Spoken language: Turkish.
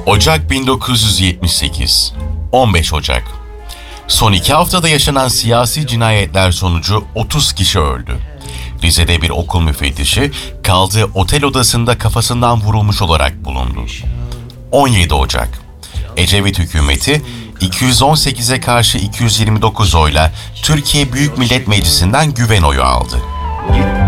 Ocak 1978, 15 Ocak. Son 2 haftada yaşanan siyasi cinayetler sonucu 30 kişi öldü. Rize'de bir okul müfettişi kaldığı otel odasında kafasından vurulmuş olarak bulundu. 17 Ocak. Ecevit hükümeti 218'e karşı 229 oyla Türkiye Büyük Millet Meclisi'nden güven oyu aldı.